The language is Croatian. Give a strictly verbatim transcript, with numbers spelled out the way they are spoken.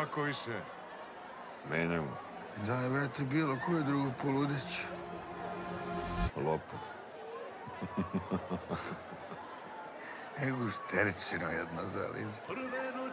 ovako više. Menjamo. Daj, brate, bilo koje drugo poludeć. Lopov. Ego šterčino jedna zaliza.